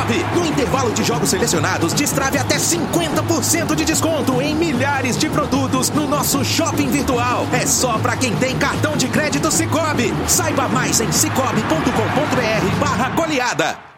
Cicobi. No intervalo de jogos selecionados, destrave até 50% de desconto em milhares de produtos no nosso shopping virtual. É só para quem tem cartão de crédito Cicobi. Saiba mais em cicobi.com.br/goleada.